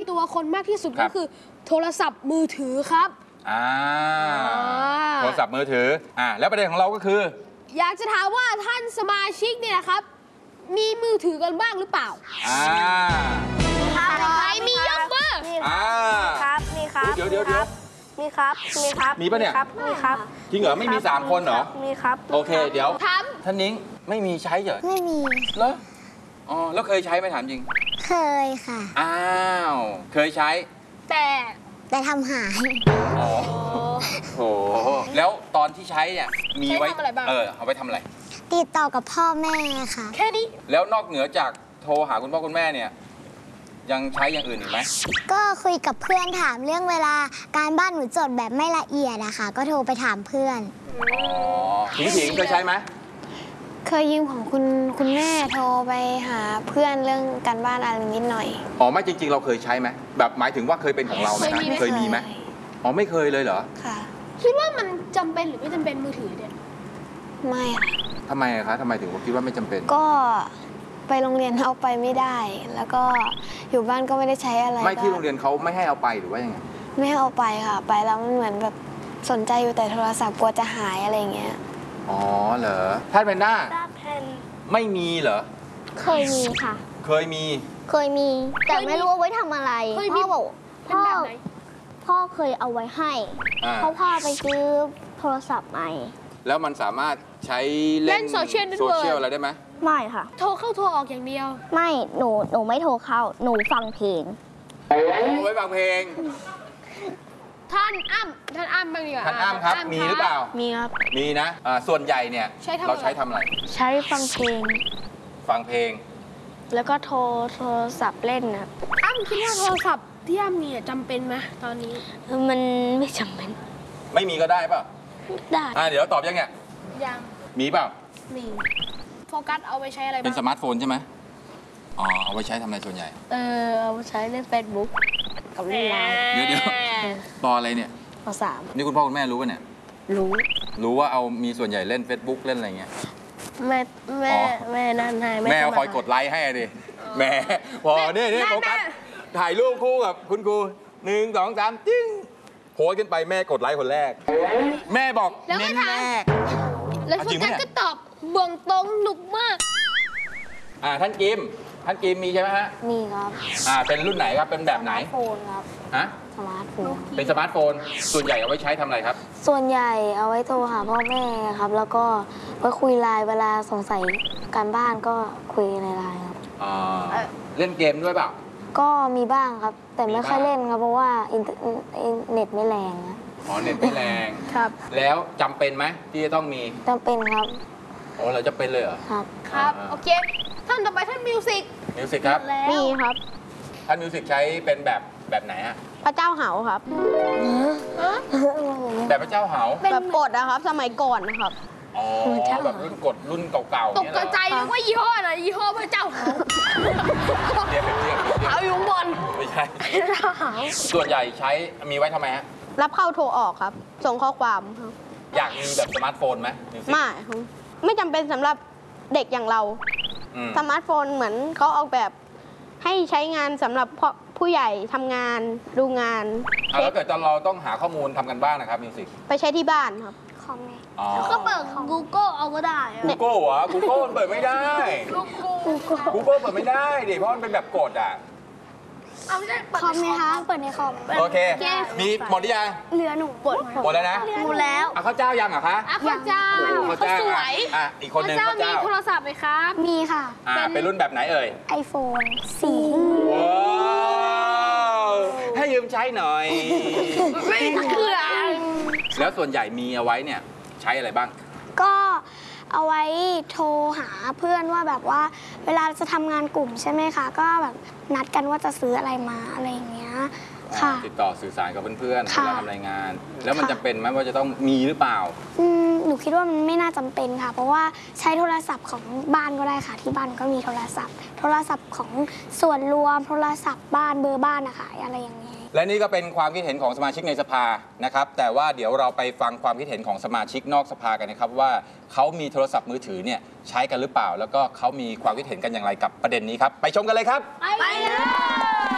ตัวคนมากที่สุดก็คือโทรศัพท์มือถือครับโทรศัพท์มือถือแล้วประเด็นของเราก็คืออยากจะถามว่าท่านสมาชิกเนี่ยนะครับมีมือถือกันบ้างหรือเปล่าใครมียกมือครับมีครับเดี๋ยวมีครับมีปะเนี่ยมีครับจริงเหรอไม่มี3 คนเหรอมีครับโอเคเดี๋ยวท่านนิ้งไม่มีใช้เหรอไม่มีเหรอแล้วเคยใช้ไหมถามจริงเคยค่ะเคยใช้แต่ทำหายโหแล้วตอนที่ใช้เนี่ยมีไว้เอาไปทำอะไรติดต่อกับพ่อแม่ค่ะแค่นี้แล้วนอกเหนือจากโทรหาคุณพ่อคุณแม่เนี่ยยังใช้อย่างอื่นอีกไหมก็คุยกับเพื่อนถามเรื่องเวลาการบ้านหนูจดแบบไม่ละเอียดอะค่ะก็โทรไปถามเพื่อนถิงเคยใช้ไหมเคยยืมของคุณแม่โทรไปหาเพื่อนเรื่องการบ้านอะไรนิดหน่อยไม่จริงๆเราเคยใช้ไหมแบบหมายถึงว่าเคยเป็นของเราไหมเคยมีไหมไม่เคยเลยเหรอค่ะคิดว่ามันจำเป็นหรือไม่จำเป็นมือถือเนี่ยไม่ค่ะทำไมคะทำไมถึงคิดว่าไม่จำเป็นก็ไปโรงเรียนเอาไปไม่ได้แล้วก็อยู่บ้านก็ไม่ได้ใช้อะไรไม่ที่โรงเรียนเขาไม่ให้เอาไปหรือว่ายังไงไม่ให้เอาไปค่ะไปแล้วมันเหมือนแบบสนใจอยู่แต่โทรศัพท์กลัวจะหายอะไรเงี้ยเหรอท่านแพนด้าไม่มีเหรอเคยมีค่ะเคยมีแต่ไม่รู้ว่าไว้ทำอะไรพ่อบอกพ่อเคยเอาไว้ให้เพราะพ่อไปซื้อโทรศัพท์ใหม่แล้วมันสามารถใช้เล่นโซเชียลอะไรได้ไหมไม่ค่ะโทรเข้าโทรออกอย่างเดียวไม่หนูไม่โทรเข้าหนูฟังเพลงไว้ฟังเพลงท่านอ้ำบ้างดีกว่าท่านอ้ำครับมีหรือเปล่ามีครับมีนะส่วนใหญ่เนี่ยเราใช้ทำอะไรใช้ฟังเพลงแล้วก็โทรศัพท์เล่นนะอ้ำคิดว่าโทรศัพท์ที่อ้ำมีจำเป็นไหมตอนนี้มันไม่จำเป็นไม่มีก็ได้ป่ะได้เดี๋ยวตอบยังไงยังมีเปล่ามีโฟกัสเอาไปใช้อะไรบ้างเป็นสมาร์ทโฟนใช่ไหมเอาไปใช้ทำอะไรส่วนใหญ่เอาไปใช้เล่น Facebook กับเล่นไลน์เดี๋ยวปออะไรเนี่ยป.3 นี่คุณพ่อคุณแม่รู้ป่ะเนี่ยรู้ว่าเอามีส่วนใหญ่เล่น Facebook เล่นอะไรเงี้ยแม่นั่นให้แม่คอยกดไลค์ให้ดิแม่พอนี่โฟกัสถ่ายรูปคู่กับคุณครู1 2 3จิ้งโพสขึ้นไปแม่กดไลค์คนแรกแม่บอกเน้นแม่แล้วโฟกัสก็ตอบเบื้องตรงหนุกมากท่านกิมมีใช่ไหมฮะมีครับเป็นรุ่นไหนครับเป็นแบบไหนสมาร์ทโฟนครับสมาร์ทโฟนเป็นสมาร์ทโฟนส่วนใหญ่เอาไว้ใช้ทำอะไรครับส่วนใหญ่เอาไว้โทรหาพ่อแม่ครับแล้วก็ไว้คุยไลน์เวลาสงสัยการบ้านก็คุยในไลน์ครับเล่นเกมด้วยเปล่าก็มีบ้างครับแต่ไม่ค่อยเล่นครับเพราะว่าเน็ตไม่แรงนะเน็ตไม่แรงครับแล้วจำเป็นไหมที่จะต้องมีจำเป็นครับเราจะเป็นเลยเหรอครับโอเคท่านต่อไปท่านมิวสิกครับมีครับท่านมิวสิกใช้เป็นแบบไหนฮะพระเจ้าเหาครับแบบพระเจ้าเหาแบบกดนะครับสมัยก่อนนะครับแบบรุ่นเก่าๆตกใจนึกว่ายี่ห้ออะไรยี่ห้อพระเจ้าเหาเหาอยู่บนไม่ใช่ส่วนใหญ่ใช้มีไว้ทำไมฮะรับเข้าโทรออกครับส่งข้อความครับอยากมีแบบสมาร์ทโฟนไหมไม่จำเป็นสำหรับเด็กอย่างเราสมาร์ทโฟนเหมือนเขาออกแบบให้ใช้งานสำหรับผู้ใหญ่ทำงานดูงานแล้วเกิดเราต้องหาข้อมูลทำกันบ้างนะครับมิวสิกไปใช้ที่บ้านครับแล้วก็เปิด Google เอาก็ได้ Google เหรอ Google มันเปิดไม่ได้ Google เปิดไม่ได้ดิเพราะมันเป็นแบบกดไม่ใช่คอมไหมคะเปิดในคอมโอเคมีหมดหรือยังเหลือหนูหมดแล้วนะหมดแล้วข้าวเจ้ายังเหรอคะข้าวเจ้าเขาสวยอีกคนนึงข้าวเจ้ามีโทรศัพท์ไหมครับมีค่ะเป็นรุ่นแบบไหนเอ่ย iPhone 4 ว้าวให้ยืมใช้หน่อยไม่เครือแล้วส่วนใหญ่มีเอาไว้เนี่ยใช้อะไรบ้างก็เอาไว้โทรหาเพื่อนว่าแบบว่าเวลาจะทำงานกลุ่มใช่ไหมคะก็แบบนัดกันว่าจะซื้ออะไรมาอะไรอย่างเงี้ยค่ะติดต่อสื่อสารกับเพื่อนๆเวลาทำรายงานแล้วมันจำเป็นไหมว่าจะต้องมีหรือเปล่าหนูคิดว่ามันไม่น่าจำเป็นค่ะเพราะว่าใช้โทรศัพท์ของบ้านก็ได้ค่ะที่บ้านก็มีโทรศัพท์ของส่วนรวมโทรศัพท์บ้านเบอร์บ้านนะคะอะไรอย่างนี้และนี่ก็เป็นความคิดเห็นของสมาชิกในสภานะครับแต่ว่าเดี๋ยวเราไปฟังความคิดเห็นของสมาชิกนอกสภากันนะครับว่าเขามีโทรศัพท์มือถือเนี่ยใช้กันหรือเปล่าแล้วก็เขามีความคิดเห็นกันอย่างไรกับประเด็นนี้ครับไปชมกันเลยครับไปเลย